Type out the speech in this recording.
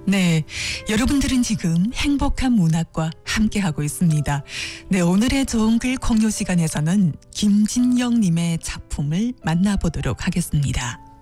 네, 여러분들은 지금 행복한 문학과 함께하고 있습니다. 네, 오늘의 좋은 글 공유 시간에서는 김진영님의 작품을 만나보도록 하겠습니다.